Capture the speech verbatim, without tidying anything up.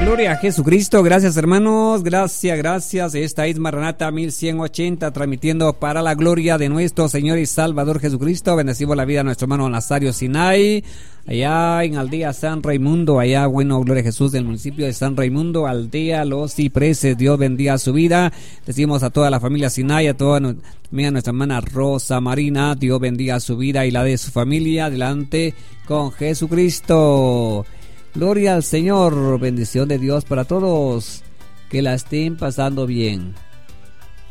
Gloria a Jesucristo, gracias hermanos, gracias, gracias. Esta es Maranata mil ciento ochenta, transmitiendo para la gloria de nuestro Señor y Salvador Jesucristo. Bendecimos la vida de nuestro hermano Nazario Sinai, allá en Aldea San Raimundo, allá, bueno, gloria a Jesús, del municipio de San Raimundo, Aldea Los Cipreses. Dios bendiga su vida. Decimos a toda la familia Sinai, a toda también a nuestra hermana Rosa Marina, Dios bendiga su vida y la de su familia. Adelante con Jesucristo. Gloria al Señor, bendición de Dios para todos, que la estén pasando bien.